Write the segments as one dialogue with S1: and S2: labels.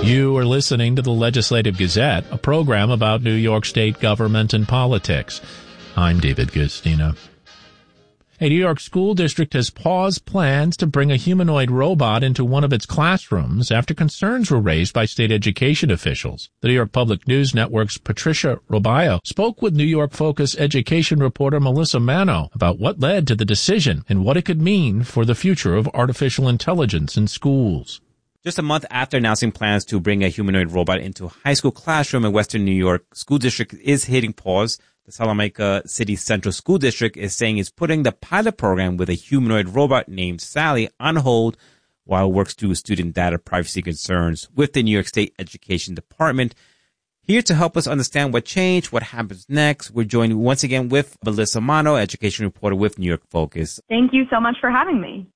S1: You are listening to the Legislative Gazette, a program about New York State government and politics. I'm David Guistina. A New York school district has paused plans to bring a humanoid robot into one of its classrooms after concerns were raised by state education officials. The New York Public News Network's Patricia Robayo spoke with New York Focus education reporter Melissa Mano about what led to the decision and what it could mean for the future of artificial intelligence in schools.
S2: Just a month after announcing plans to bring a humanoid robot into a high school classroom in Western New York, school district is hitting pause. The Salamanca City Central School District is saying it's putting the pilot program with a humanoid robot named Sally on hold while it works through student data privacy concerns with the New York State Education Department. Here to help us understand what changed, what happens next, we're joined once again with Melissa Mano, education reporter with New York Focus.
S3: Thank you so much for having me.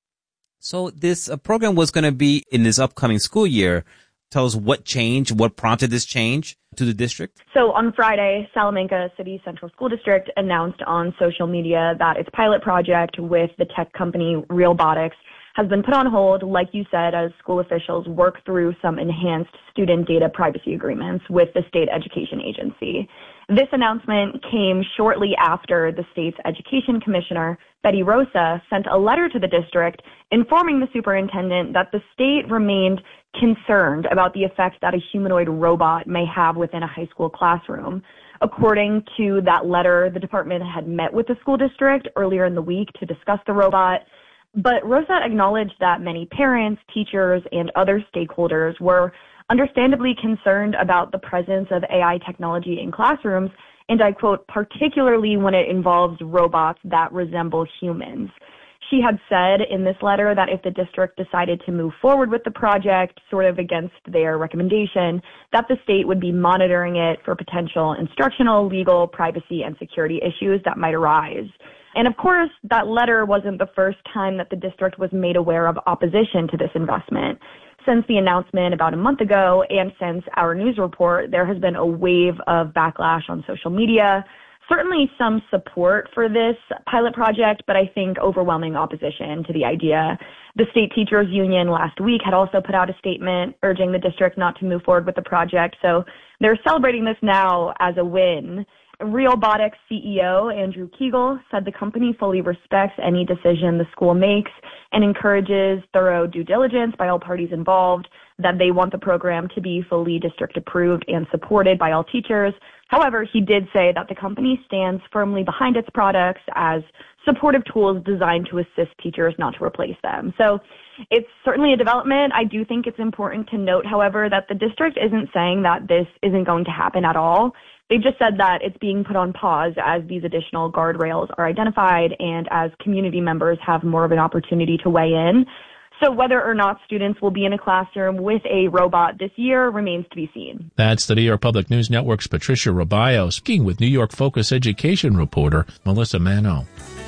S2: So this program was going to be in this upcoming school year. Tell us what changed, what prompted this change to the district.
S3: So on Friday, Salamanca City Central School District announced on social media that its pilot project with the tech company Realbotix has been put on hold, like you said, as school officials work through some enhanced student data privacy agreements with the state education agency. This announcement came shortly after the state's education commissioner, Betty Rosa, sent a letter to the district informing the superintendent that the state remained concerned about the effects that a humanoid robot may have within a high school classroom. According to that letter, the department had met with the school district earlier in the week to discuss the robot. But Rosa acknowledged that many parents, teachers, and other stakeholders were understandably concerned about the presence of AI technology in classrooms, and I quote, particularly when it involves robots that resemble humans. She had said in this letter that if the district decided to move forward with the project, sort of against their recommendation, that the state would be monitoring it for potential instructional, legal, privacy, and security issues that might arise. And of course, that letter wasn't the first time that the district was made aware of opposition to this investment. Since the announcement about a month ago and since our news report, there has been a wave of backlash on social media. Certainly some support for this pilot project, but I think overwhelming opposition to the idea. The State Teachers Union last week had also put out a statement urging the district not to move forward with the project, so they're celebrating this now as a win. Realbotix CEO Andrew Kegel said the company fully respects any decision the school makes and encourages thorough due diligence by all parties involved, that they want the program to be fully district approved and supported by all teachers. However, he did say that the company stands firmly behind its products as supportive tools designed to assist teachers, not to replace them. So it's certainly a development. I do think it's important to note, however, that the district isn't saying that this isn't going to happen at all. They've just said that it's being put on pause as these additional guardrails are identified and as community members have more of an opportunity to weigh in. So whether or not students will be in a classroom with a robot this year remains to be seen.
S1: That's the New York Public News Network's Patricia Robayo speaking with New York Focus education reporter Melissa Mano.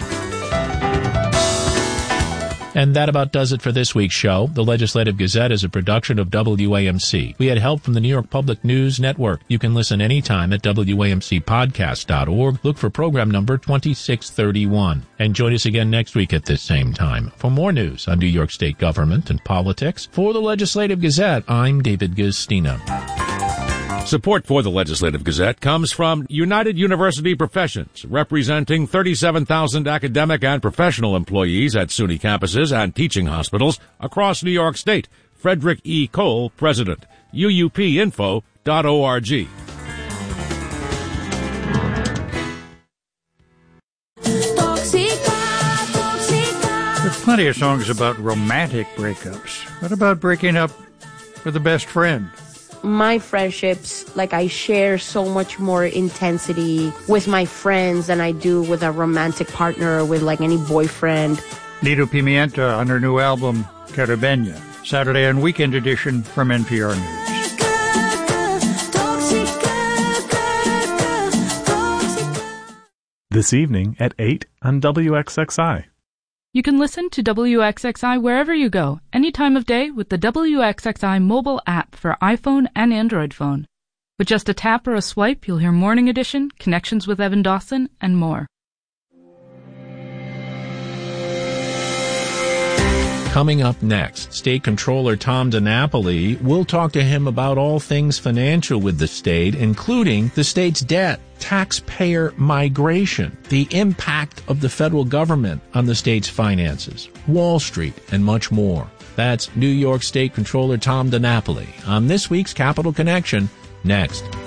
S1: And that about does it for this week's show. The Legislative Gazette is a production of WAMC. We had help from the New York Public News Network. You can listen anytime at WAMCpodcast.org. Look for program number 2631. And join us again next week at this same time for more news on New York State government and politics. For the Legislative Gazette, I'm David Guistina.
S4: Support for the Legislative Gazette comes from United University Professions, representing 37,000 academic and professional employees at SUNY campuses and teaching hospitals across New York State. Frederick E. Cole, President. UUPinfo.org.
S5: There are plenty of songs about romantic breakups. What about breaking up with a best friend?
S6: My friendships, like I share so much more intensity with my friends than I do with a romantic partner or with like any boyfriend.
S5: Nido Pimienta on her new album, Caribeña, Saturday and Weekend Edition from NPR News.
S7: This evening at 8 on WXXI.
S8: You can listen to WXXI wherever you go, any time of day with the WXXI mobile app for iPhone and Android phone. With just a tap or a swipe, you'll hear Morning Edition, Connections with Evan Dawson, and more.
S1: Coming up next, State Controller Tom DiNapoli will talk to him about all things financial with the state, including the state's debt, taxpayer migration, the impact of the federal government on the state's finances, Wall Street, and much more. That's New York State Controller Tom DiNapoli on this week's Capital Connection, next.